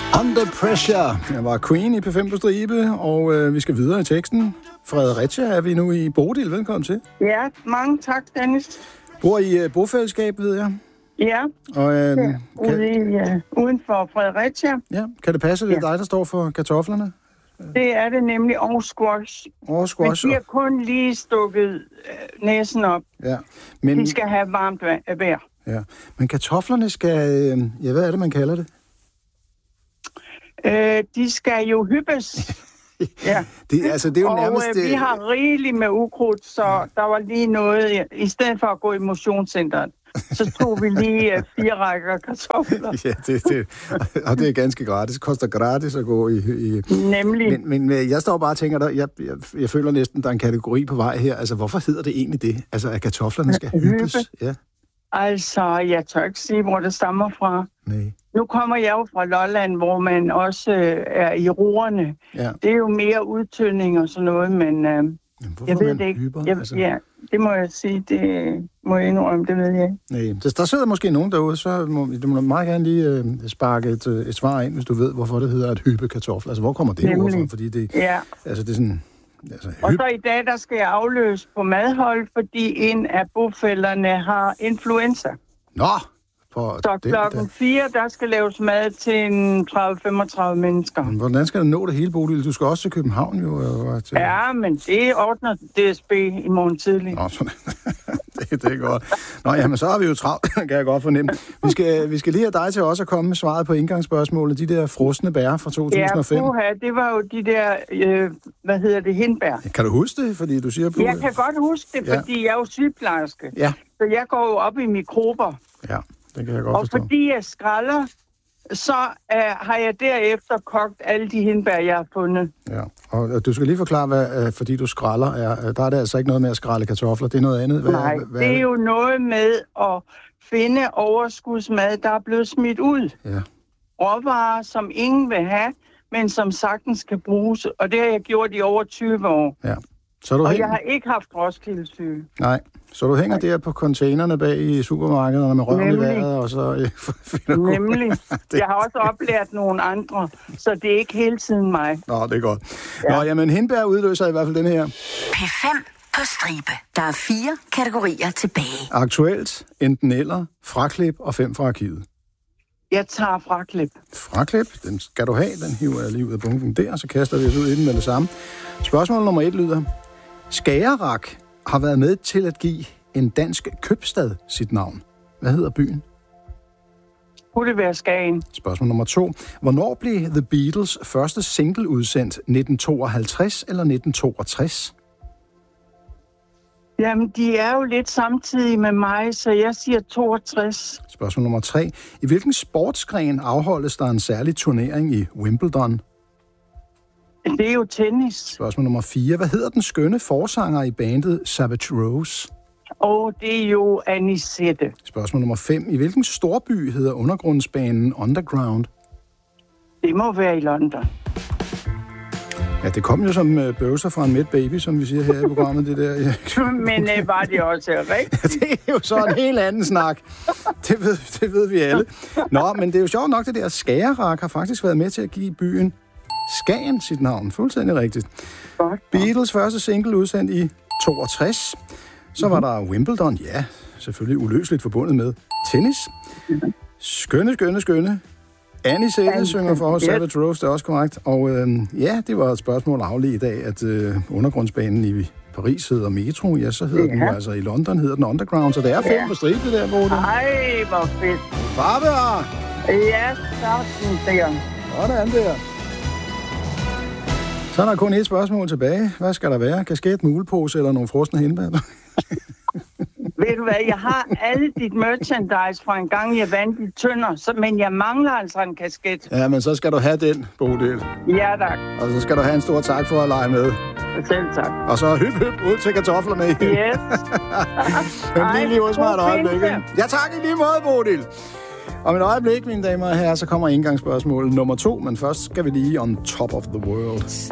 Under Pressure. Jeg var Queen i P5 på stribe, og vi skal videre i teksten. Fredericia er vi nu i Bodil. Velkommen til. Ja, mange tak, Dennis. Bor i bofællesskab, ved jeg. Ja, og, uden for Fredericia. Ja, kan det passe, det er dig, der står for kartoflerne? Det er det nemlig, og squash. Og squash. Men de har kun lige stukket næsen op. Ja, men de skal have varmt vejr. Ja, men kartoflerne skal... Ja, hvad er det, man kalder det? De skal jo hyppes. Ja. Det er jo nærmest... vi har rigeligt med ukrudt, så der var lige noget... I stedet for at gå i motionscenteret, så tog vi lige 4 rækker kartofler. Ja, og det er ganske gratis. Det koster gratis at gå i... Nemlig. Men jeg står bare og tænker, jeg føler næsten, der er en kategori på vej her. Altså, hvorfor hedder det egentlig det? Altså, at kartoflerne skal hyppes? Ja. Altså, jeg tør ikke sige, hvor det stammer fra. Nej. Nu kommer jeg jo fra Lolland, hvor man også er i roerne. Ja. Det er jo mere udtynding og sådan noget, men jeg ved det ikke. Altså? Ja, det må jeg sige, det må jeg indrømme, det ved jeg ikke. Nej, der sidder måske nogen derude, så du må meget gerne lige sparke et svar ind, hvis du ved, hvorfor det hedder at hyppe kartofler. Altså, hvor kommer det ord fra? Fordi det, altså, det er sådan... Altså, og så i dag, der skal jeg afløse på madhold, fordi en af bofællerne har influenza. Nå! Så klokken 4, der skal laves mad til 30-35 mennesker. Men hvordan skal du nå det hele, Bodil? Du skal også til København, jo. Ja, men det ordner DSB i morgen tidlig. Nå, det er godt. Nå, jamen, så har vi jo travlt, kan jeg godt fornemme. Vi skal lige have dig til også at komme med svaret på indgangsspørgsmålet. De der frosne bær fra 2005. Ja, det var jo de der, hindbær. Kan du huske det, fordi du siger... Jeg kan godt huske det, fordi jeg er jo sygeplejerske. Ja. Så jeg går jo op i mikrober. Ja. Det kan jeg godt forstå. Og fordi jeg skralder, så har jeg derefter kogt alle de hindbær, jeg har fundet. Ja, og du skal lige forklare, hvad fordi du skralder er. Der er det altså ikke noget med at skrælle kartofler, det er noget andet. Nej, det er jo noget med at finde overskudsmad, der er blevet smidt ud. Ja. Råvarer, som ingen vil have, men som sagtens kan bruges. Og det har jeg gjort i over 20 år. Ja. Jeg har ikke haft Roskilde-syge. Nej, så du hænger der på containerne bag i supermarkederne med røven i vejret, og så finder Nemlig. Jeg har også oplært nogle andre, så det er ikke hele tiden mig. Nå, det er godt. Ja. Nå, jamen Hindbær udløser i hvert fald den her. P5 på stribe. Der er 4 kategorier tilbage. Aktuelt, enten eller, fraklip og 5 fra arkivet. Jeg tager fraklip. Fraklip, den skal du have. Den hiver jeg lige ud af bunken der, så kaster vi os ud i den med det samme. Spørgsmål nummer 1 lyder: Skagerrak har været med til at give en dansk købstad sit navn. Hvad hedder byen? Kunne det være Skagen? Spørgsmål nummer 2. Hvornår blev The Beatles første single udsendt? 1952 eller 1962? Jamen, de er jo lidt samtidig med mig, så jeg siger 62. Spørgsmål nummer 3. I hvilken sportsgren afholdes der en særlig turnering i Wimbledon? Det er jo tennis. Spørgsmål nummer 4. Hvad hedder den skønne forsanger i bandet Savage Rose? Det er jo Anisette. Spørgsmål nummer 5. I hvilken storby hedder undergrundsbanen Underground? Det må være i London. Ja, det kom jo som bøvser fra en mæt baby, som vi siger her i programmet, det der. Ja. Men var det også rigtigt? Ja, det er jo så en helt anden snak. Det ved vi alle. Nå, men det er jo sjovt nok, det der Skagerrak har faktisk været med til at give byen Skagen sit navn. Fuldstændig rigtigt. Godt. Beatles første single udsendt i 62. Så var der Wimbledon. Ja, selvfølgelig uløseligt forbundet med tennis. Skønne. Anisette synger for Savage Rose, det er også korrekt. Og det var et spørgsmål afledt i dag, at undergrundsbanen i Paris hedder Metro. Ja, så hedder den jo altså i London hedder den Underground. Så det er 5 på stribe der, Bodil. Ej, hvor fedt. Farvær! Ja, sådan der. Sådan der. Så er der kun et spørgsmål tilbage. Hvad skal der være? Kasket, mulepose eller nogle frosne hindbær? Ved du hvad, jeg har alle dit merchandise fra en gang, jeg vandt i Tønder, men jeg mangler altså en kasket. Ja, men så skal du have den, Bodil. Ja, tak. Og så skal du have en stor tak for at lege med. Selv tak. Og så hyp ud til kartoflerne igen. Yes. Men lige hos mig et øjeblik. Ja, tak i lige måde, Bodil. Om et øjeblik, mine damer og herrer, så kommer indgangsspørgsmål nummer 2, men først skal vi lige on top of the world.